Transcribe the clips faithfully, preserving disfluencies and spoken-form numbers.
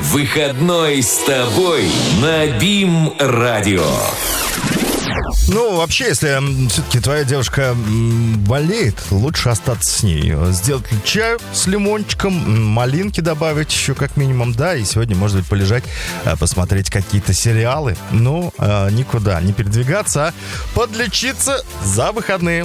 Выходной с тобой на БИМ-радио. Ну, вообще, если все-таки твоя девушка болеет, лучше остаться с ней. Сделать чай с лимончиком, малинки добавить еще как минимум, да, и сегодня, может быть, полежать, посмотреть какие-то сериалы. Ну, никуда не передвигаться, а подлечиться за выходные.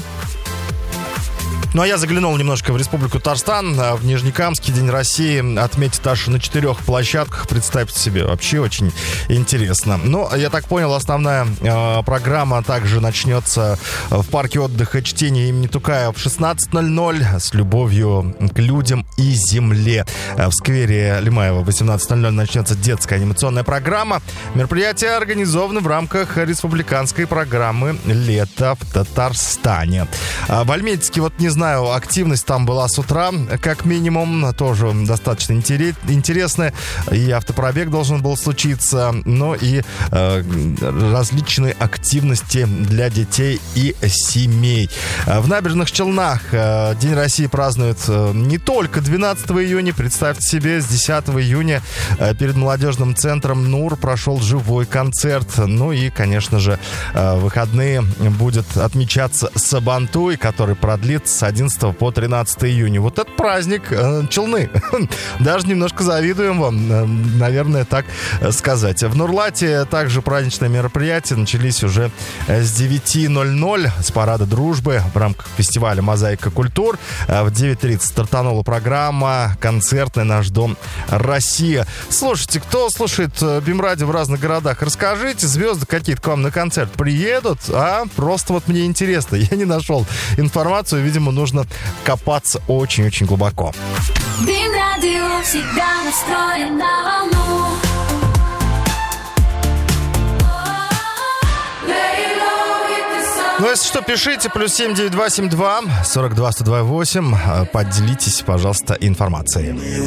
Ну, а я заглянул немножко в Республику Татарстан. В Нижнекамске День России отметят аж на четырех площадках. Представьте себе, вообще очень интересно. Ну, я так понял, основная э, программа также начнется в парке отдыха чтения имени Тукая в шестнадцать ноль ноль с любовью к людям и земле. В сквере Лимаева в восемнадцать ноль ноль начнется детская анимационная программа. Мероприятие организовано в рамках республиканской программы «Лето в Татарстане». В Альметьевске, вот не знаю, активность там была с утра, как минимум, тоже достаточно интересная. И автопробег должен был случиться, но и э, различные активности для детей и семей. В Набережных Челнах э, День России празднуют э, не только двенадцатого июня, представьте себе, с десятого июня э, перед молодежным центром НУР прошел живой концерт. Ну и, конечно же, э, в выходные будет отмечаться Сабантуй, который продлится с одиннадцатого по тринадцатое июня. Вот это праздник э, Челны. Даже немножко завидуем вам, э, наверное, так сказать. В Нурлате также праздничные мероприятия начались уже с девяти ноль ноль с парада дружбы в рамках фестиваля «Мозаика культур». В девять тридцать стартанула программа «Концертный наш дом Россия». Слушайте, кто слушает БИМ-радио в разных городах, расскажите, звезды какие-то к вам на концерт приедут, а просто вот мне интересно. Я не нашел информацию, видимо, нужно копаться очень-очень глубоко. БИМ-радио всегда настроен на волну. Ну, если что, пишите. Плюс семь девять два семь два сорок два сто два восемь. Поделитесь, пожалуйста, информацией.